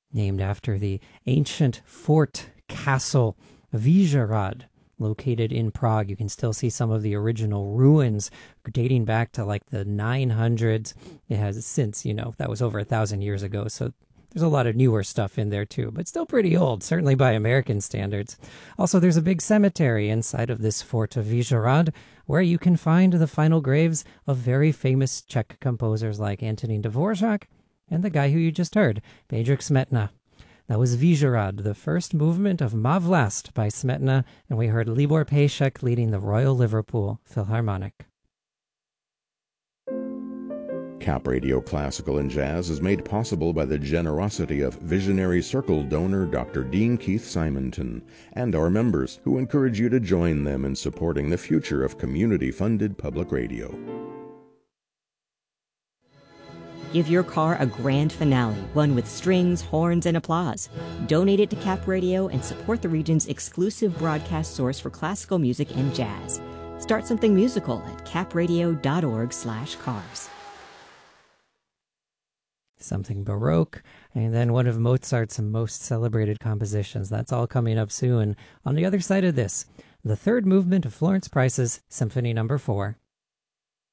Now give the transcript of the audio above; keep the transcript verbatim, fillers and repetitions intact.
named after the ancient fort castle Vyšehrad, located in Prague. You can still see some of the original ruins dating back to like the nine hundreds. It has since, you know, that was over a thousand years ago. So there's a lot of newer stuff in there too, but still pretty old, certainly by American standards. Also, there's a big cemetery inside of this fort of Vyšehrad where you can find the final graves of very famous Czech composers like Antonín Dvořák and the guy who you just heard, Bedřich Smetana. That was Vyšehrad, the first movement of Má vlast by Smetana, and we heard Libor Pejsek leading the Royal Liverpool Philharmonic. Cap Radio Classical and Jazz is made possible by the generosity of Visionary Circle donor Doctor Dean Keith Simonton and our members, who encourage you to join them in supporting the future of community-funded public radio. Give your car a grand finale, one with strings, horns, and applause. Donate it to Cap Radio and support the region's exclusive broadcast source for classical music and jazz. Start something musical at capradio.org slash cars. Something Baroque, and then one of Mozart's most celebrated compositions. That's all coming up soon. On the other side of this, the third movement of Florence Price's Symphony Number Four.